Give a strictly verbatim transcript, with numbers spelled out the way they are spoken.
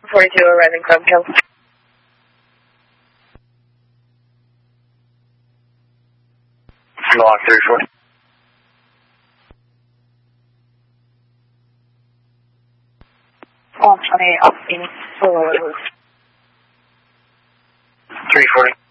forty-two arriving Chrome Kill. Lock three four. one twenty-eight, up in four. three forty.